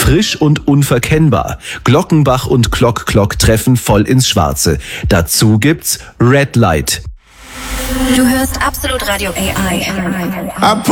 frisch und unverkennbar. Glockenbach und Clock Clock treffen voll ins Schwarze. Dazu gibt's Red Light. Du hörst Absolut Radio AI.